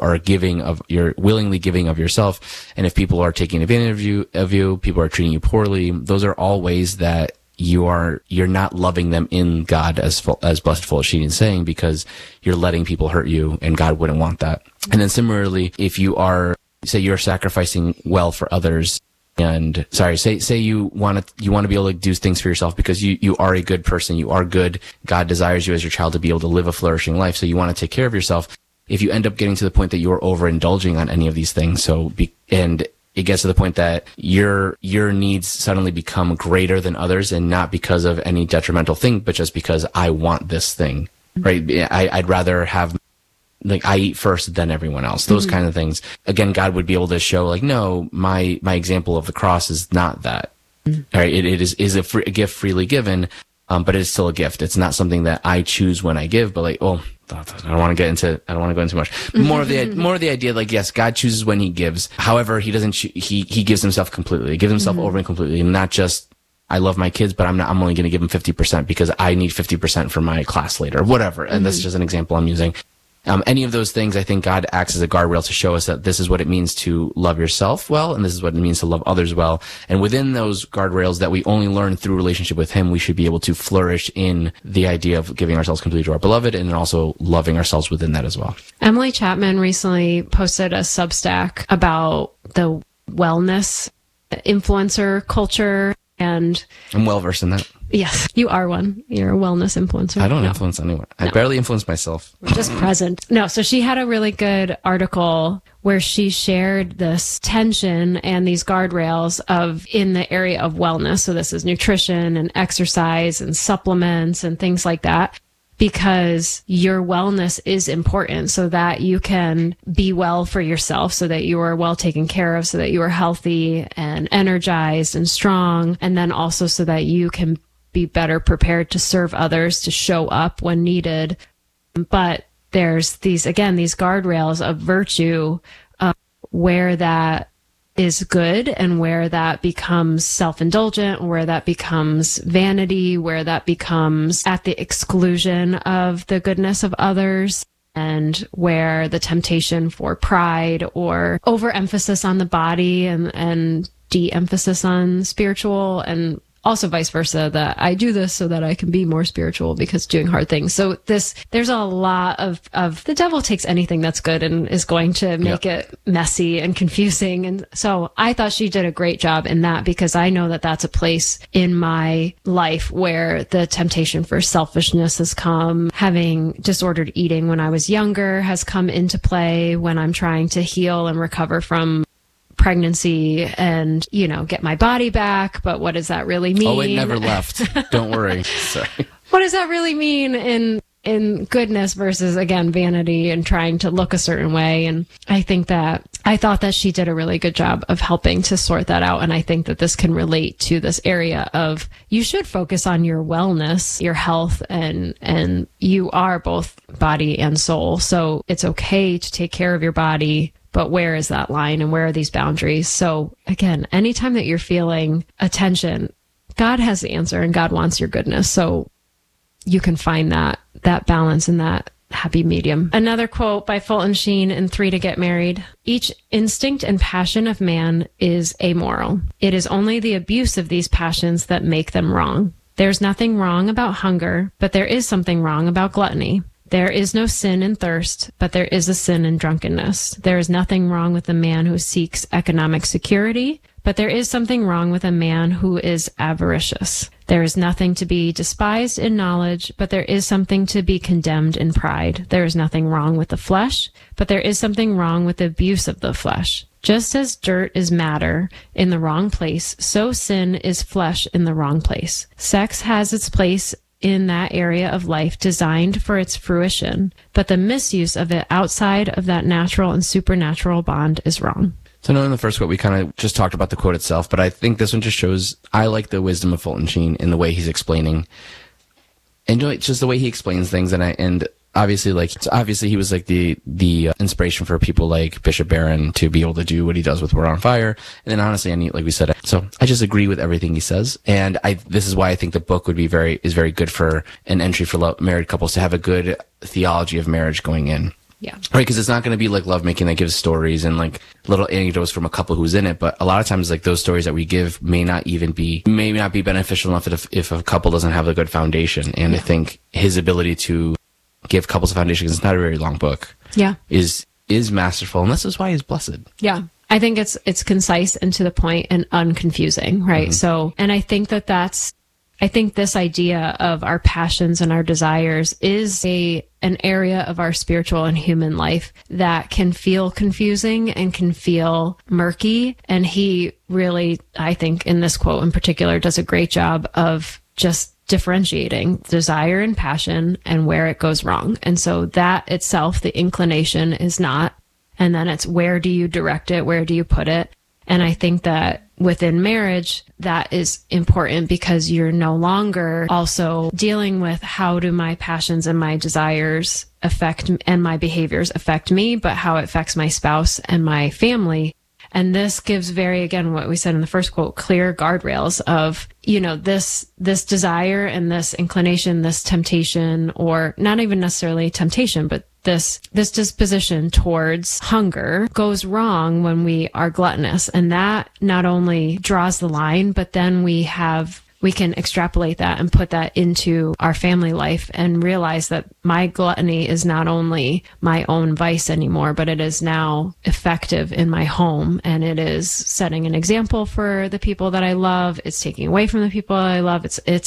willingly giving of yourself. And if people are taking advantage of you, people are treating you poorly, those are all ways that you're not loving them in God, as Blessed Fullerton is saying, because you're letting people hurt you, and God wouldn't want that. And then similarly, if you're sacrificing well for others, and say you want to be able to do things for yourself because you are a good person, you are good. God desires you as your child to be able to live a flourishing life, so you want to take care of yourself. If you end up getting to the point that you're overindulging on any of these things, and it gets to the point that your needs suddenly become greater than others, and not because of any detrimental thing, but just because I want this thing, right? I'd rather have, like, I eat first than everyone else. Those kind of things. Again, God would be able to show, like, no, my example of the cross is not that. Right? It is a gift freely given, but it is still a gift. It's not something that I choose when I give, but like, well, I don't want to go into much. More of the idea, like, yes, God chooses when he gives. However, he doesn't, he gives himself completely. He gives himself over and completely, and not just, I love my kids, but I'm only going to give them 50% because I need 50% for my class later, whatever. And that's just an example I'm using. Any of those things, I think God acts as a guardrail to show us that this is what it means to love yourself well, and this is what it means to love others well. And within those guardrails that we only learn through relationship with him, we should be able to flourish in the idea of giving ourselves completely to our beloved, and also loving ourselves within that as well. Emily Chapman recently posted a Substack about the wellness influencer culture, and I'm well versed in that. Yes, you are one. You're a wellness influencer. I don't influence anyone. I barely influence myself. We're just present. No, so she had a really good article where she shared this tension and these guardrails in the area of wellness. So this is nutrition and exercise and supplements and things like that, because your wellness is important so that you can be well for yourself, so that you are well taken care of, so that you are healthy and energized and strong, and then also so that you can be better prepared to serve others, to show up when needed. But there's these guardrails of virtue, where that is good and where that becomes self-indulgent, where that becomes vanity, where that becomes at the exclusion of the goodness of others, and where the temptation for pride or overemphasis on the body and de-emphasis on spiritual, and also vice versa, that I do this so that I can be more spiritual because doing hard things. So there's a lot of the devil takes anything that's good and is going to make it messy and confusing. And so I thought she did a great job in that, because I know that that's a place in my life where the temptation for selfishness has come. Having disordered eating when I was younger has come into play when I'm trying to heal and recover from pregnancy and, get my body back. But what does that really mean? Oh, it never left. Don't worry. Sorry. What does that really mean in goodness versus, again, vanity and trying to look a certain way? And I thought that she did a really good job of helping to sort that out. And I think that this can relate to this area of, you should focus on your wellness, your health, and you are both body and soul. So it's okay to take care of your body, but where is that line and where are these boundaries? So again, anytime that you're feeling a tension, God has the answer and God wants your goodness. So you can find that balance and that happy medium. Another quote by Fulton Sheen in 3 to Get Married: each instinct and passion of man is amoral. It is only the abuse of these passions that make them wrong. There's nothing wrong about hunger, but there is something wrong about gluttony. There is no sin in thirst, but there is a sin in drunkenness. There is nothing wrong with a man who seeks economic security, but there is something wrong with a man who is avaricious. There is nothing to be despised in knowledge, but there is something to be condemned in pride. There is nothing wrong with the flesh, but there is something wrong with the abuse of the flesh. Just as dirt is matter in the wrong place, so sin is flesh in the wrong place. Sex has its place in that area of life designed for its fruition, but the misuse of it outside of that natural and supernatural bond is wrong. So knowing the first quote, we kind of just talked about the quote itself, but I think this one just shows, I like the wisdom of Fulton Sheen in the way he's explaining, and just the way he explains things, and obviously he was like the inspiration for people like Bishop Barron to be able to do what he does with Word on Fire. And then honestly, like we said, so I just agree with everything he says. And this is why I think the book would be very good for an entry for married couples to have a good theology of marriage going in. Yeah. Right, because it's not going to be like lovemaking that gives stories and like little anecdotes from a couple who's in it, but a lot of times like those stories that we give may not be beneficial enough if a couple doesn't have a good foundation. And I think his ability to give couples a foundation, because it's not a very long book, is masterful, and this is why he's blessed. Yeah. I think it's concise and to the point and unconfusing, right? Mm-hmm. So, and I think I think this idea of our passions and our desires is an area of our spiritual and human life that can feel confusing and can feel murky. And he really, I think in this quote in particular, does a great job of just differentiating desire and passion and where it goes wrong. And so that itself, the inclination is not, and then it's where do you direct it? Where do you put it? And I think that within marriage, that is important because you're no longer also dealing with how do my passions and my desires affect and my behaviors affect me, but how it affects my spouse and my family. And this gives again, what we said in the first quote, clear guardrails of, this desire and this inclination, this temptation, or not even necessarily temptation, but this disposition towards hunger goes wrong when we are gluttonous. And that not only draws the line, but then we can extrapolate that and put that into our family life and realize that my gluttony is not only my own vice anymore, but it is now effective in my home, and it is setting an example for the people that I love. It's taking away from the people I love.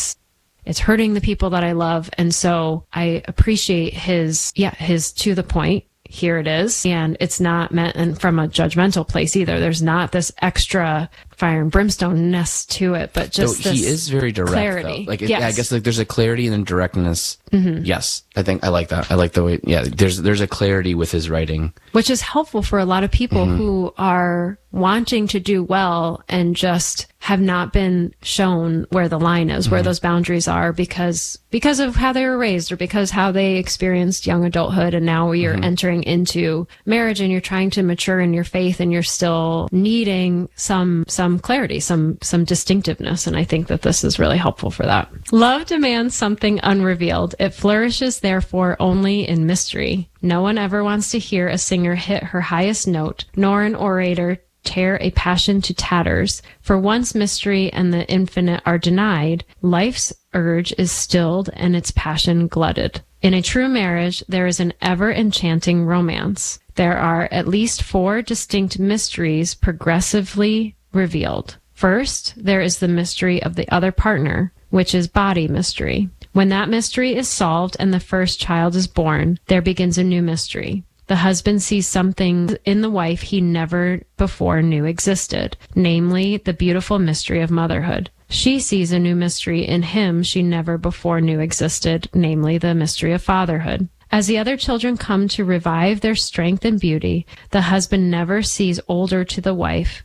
It's hurting the people that I love. And so I appreciate his to the point. Here it is. And it's not meant from a judgmental place either. There's not this extra fire and brimstone-ness to it, but just this he is very direct, clarity. Though. I guess there's a clarity and then directness. Mm-hmm. Yes. I like that. I like the way, there's a clarity with his writing. Which is helpful for a lot of people who are wanting to do well and just have not been shown where the line is, where those boundaries are because of how they were raised or because how they experienced young adulthood. And now you're entering into marriage and you're trying to mature in your faith and you're still needing some clarity, some distinctiveness. And I think that this is really helpful for that. Love demands something unrevealed. It flourishes, therefore, only in mystery. No one ever wants to hear a singer hit her highest note, nor an orator tear a passion to tatters. For once mystery and the infinite are denied, life's urge is stilled and its passion glutted. In a true marriage, there is an ever-enchanting romance. There are at least 4 distinct mysteries progressively revealed. First, there is the mystery of the other partner, which is body mystery. When that mystery is solved and the first child is born, there begins a new mystery. The husband sees something in the wife he never before knew existed, namely the beautiful mystery of motherhood. She sees a new mystery in him she never before knew existed, namely the mystery of fatherhood. As the other children come to revive their strength and beauty, the husband never seems older to the wife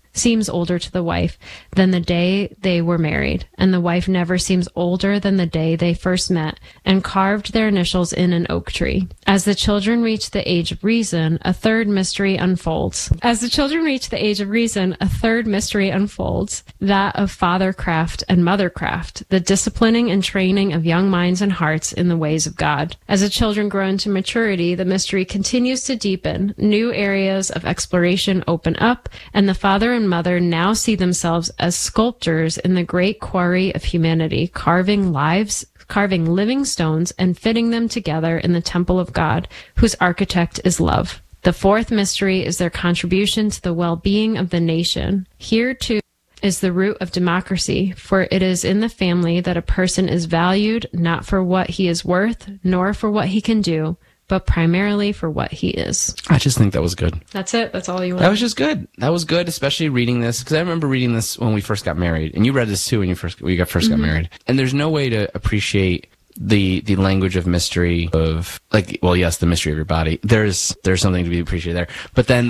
than the day they were married, and the wife never seems older than the day they first met and carved their initials in an oak tree. As the children reach the age of reason, a third mystery unfolds. That of fathercraft and mothercraft, the disciplining and training of young minds and hearts in the ways of God. As the children grow into maturity, the mystery continues to deepen. New areas of exploration open up, and the father and and mother now see themselves as sculptors in the great quarry of humanity, carving living stones and fitting them together in the temple of God, whose architect is love. The fourth mystery is their contribution to the well-being of the nation. Here, too, is the root of democracy, for it is in the family that a person is valued not for what he is worth, nor for what he can do, but primarily for what he is. I just think that was good. That's it. That's all you want. That was just good. That was good, especially reading this, because I remember reading this when we first got married, and you read this too when we got married. And there's no way to appreciate the language of mystery of, like, well, yes, the mystery of your body. There's something to be appreciated there. But then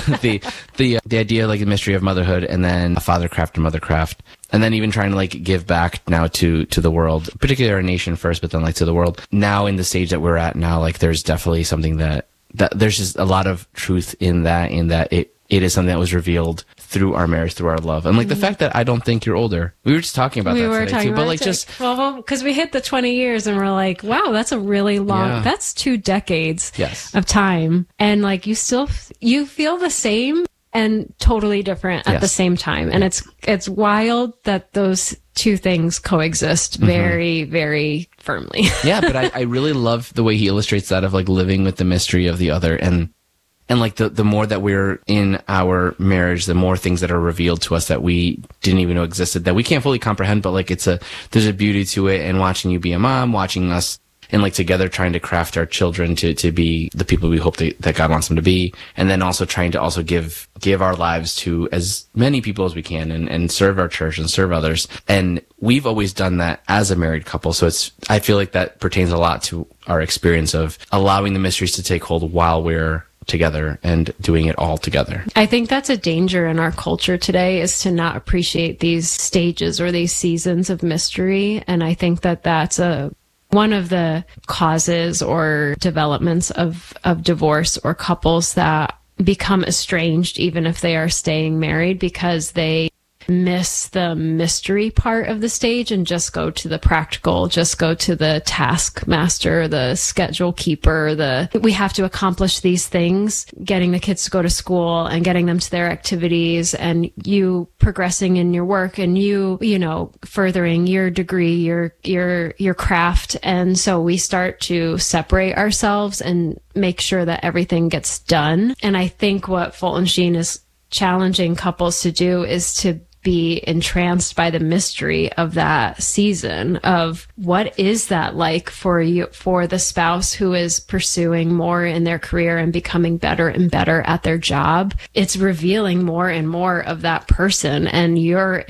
the idea, like, the mystery of motherhood, and then a fathercraft and mothercraft, and then even trying to, like, give back now to the world, particularly our nation first, but then, like, to the world. Now in the stage that we're at now, like, there's definitely something that there's just a lot of truth in that it is something that was revealed through our marriage, through our love. And, like, the fact that I don't think you're older. We were just talking about that today, too. But, like, well, because we hit the 20 years and we're like, wow, that's a really long, that's 2 decades of time. And, like, you feel the same and totally different at the same time. And it's wild that those two things coexist very, very firmly. Yeah, but I really love the way he illustrates that, of, like, living with the mystery of the other. And like the more that we're in our marriage, the more things that are revealed to us that we didn't even know existed, that we can't fully comprehend, but, like, there's a beauty to it. And watching you be a mom, watching us, and, like, together trying to craft our children to be the people we hope that God wants them to be. And then also trying to also give our lives to as many people as we can, and serve our church and serve others. And we've always done that as a married couple. So I feel like that pertains a lot to our experience of allowing the mysteries to take hold while we're together and doing it all together. I think that's a danger in our culture today, is to not appreciate these stages or these seasons of mystery. And I think that that's one of the causes or developments of divorce, or couples that become estranged even if they are staying married, because they miss the mystery part of the stage and just go to the practical, just go to the taskmaster, the schedule keeper, we have to accomplish these things, getting the kids to go to school and getting them to their activities, and you progressing in your work, and you furthering your degree, your craft. And so we start to separate ourselves and make sure that everything gets done. And I think what Fulton Sheen is challenging couples to do is to be entranced by the mystery of that season of what is that like for you, for the spouse who is pursuing more in their career and becoming better and better at their job. It's revealing more and more of that person, and you're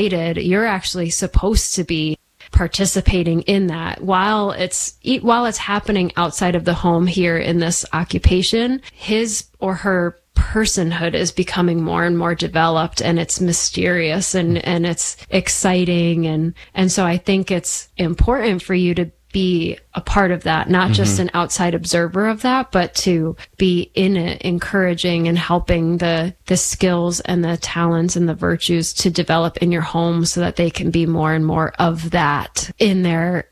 actually supposed to be participating in that while it's happening outside of the home here in this occupation. His or her personhood is becoming more and more developed, and it's mysterious and it's exciting. And so I think it's important for you to be a part of that, not just an outside observer of that, but to be in it, encouraging and helping the skills and the talents and the virtues to develop in your home, so that they can be more and more of that in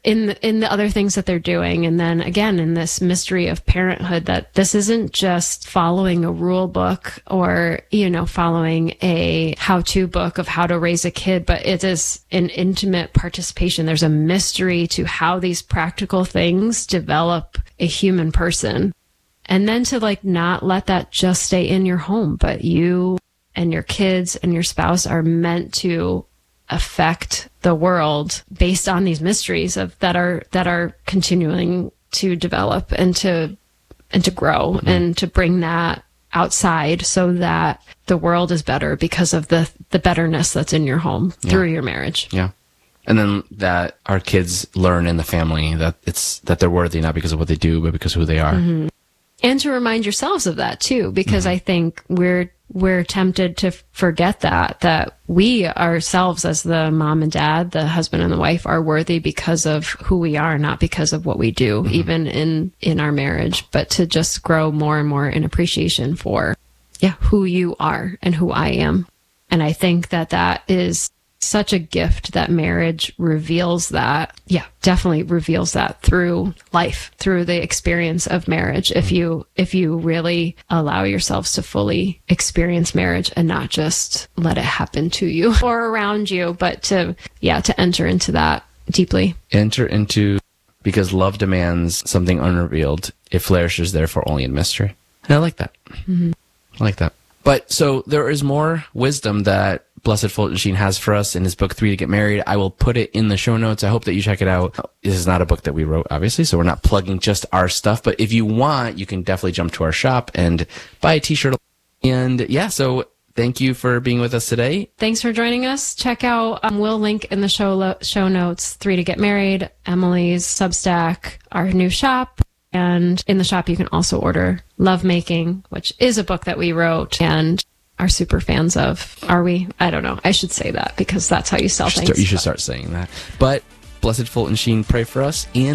the other things that they're doing. And then again, in this mystery of parenthood, that this isn't just following a rule book or, following a how-to book of how to raise a kid, but it is an intimate participation. There's a mystery to how these practical things develop a human person. And then to not let that just stay in your home, but you and your kids and your spouse are meant to affect the world based on these mysteries that are continuing to develop and to grow, and to bring that outside so that the world is better because of the betterness that's in your home through your marriage. Yeah. And then that our kids learn in the family that they're worthy, not because of what they do, but because of who they are. Mm-hmm. And to remind yourselves of that too, because I think we're tempted to forget that we ourselves, as the mom and dad, the husband and the wife, are worthy because of who we are, not because of what we do, even in our marriage, but to just grow more and more in appreciation for who you are and who I am. And I think that is such a gift that marriage reveals that. Yeah, definitely reveals that through life, through the experience of marriage. If you really allow yourselves to fully experience marriage and not just let it happen to you or around you, but to enter into that deeply. Enter into, because love demands something unrevealed. It flourishes therefore only in mystery. And I like that. Mm-hmm. I like that. But so there is more wisdom that Blessed Fulton Sheen has for us in his book, 3 to Get Married. I will put it in the show notes. I hope that you check it out. This is not a book that we wrote, obviously, so we're not plugging just our stuff. But if you want, you can definitely jump to our shop and buy a t-shirt. And yeah, so thank you for being with us today. Thanks for joining us. Check out, we'll link in the show notes, 3 to Get Married, Emily's Substack, our new shop. And in the shop, you can also order Lovemaking, which is a book that we wrote and are super fans of. Are we? I don't know. I should say that because that's how you sell things. You should start saying that. But Blessed Fulton Sheen, pray for us. And